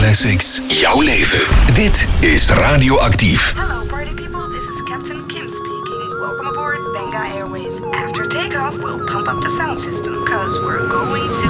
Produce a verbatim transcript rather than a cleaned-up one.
Classics. Jouw leven. Dit is Radioactief. Hello party people, this is Captain Kim speaking. Welcome aboard Benga Airways. After takeoff, we'll pump up the sound system, cause we're going to